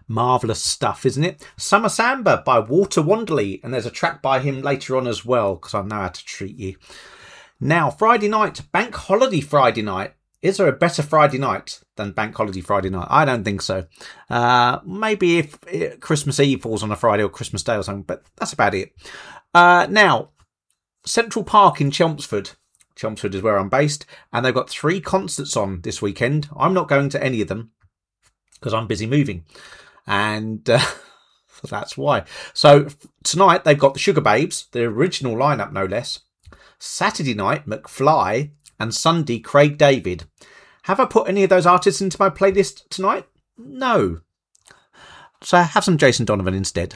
Marvellous stuff, isn't it? Summer Samba by Walter Wanderley, and there's a track by him later on as well, because I know how to treat you. Now, Friday night, Bank Holiday Friday night. Is there a better Friday night than Bank Holiday Friday night? I don't think so. Maybe if Christmas Eve falls on a Friday or Christmas Day or something, but that's about it. Now, Central Park in Chelmsford. Chelmsford is where I'm based, and they've got 3 concerts on this weekend. I'm not going to any of them because I'm busy moving, and that's why. So tonight they've got the Sugar Babes, the original lineup no less. Saturday night, McFly, and Sunday, Craig David. Have I put any of those artists into my playlist tonight? No. So have some Jason Donovan instead.